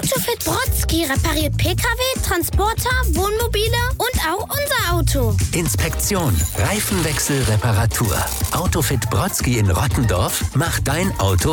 Autofit Brodsky repariert Pkw, Transporter, Wohnmobile und auch unser Auto. Inspektion, Reifenwechsel, Reparatur. Autofit Brodsky in Rottendorf macht dein Auto